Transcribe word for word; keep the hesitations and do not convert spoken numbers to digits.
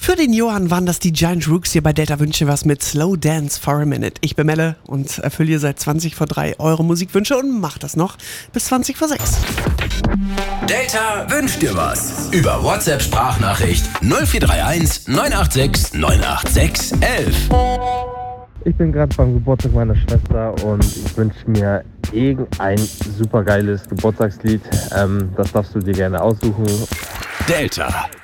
Für den Johann waren das die Giant Rooks hier bei Delta Wünsche was mit Slow Dance for a Minute. Ich bin Melle und erfülle hier seit zwanzig vor drei eure Musikwünsche und mach das noch bis zwanzig vor sechs. Delta wünscht dir was. Über WhatsApp-Sprachnachricht null vier drei eins neun acht sechs neun acht sechs elf. Ich bin gerade beim Geburtstag meiner Schwester und ich wünsche mir irgendein supergeiles Geburtstagslied. Ähm, das darfst du dir gerne aussuchen. Delta.